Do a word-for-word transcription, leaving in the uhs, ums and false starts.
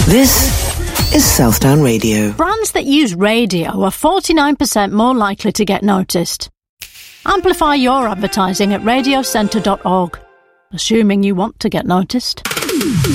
This is Southdown Radio. Brands that use radio are forty-nine percent more likely to get noticed. Amplify your advertising at radio centre dot org, assuming you want to get noticed.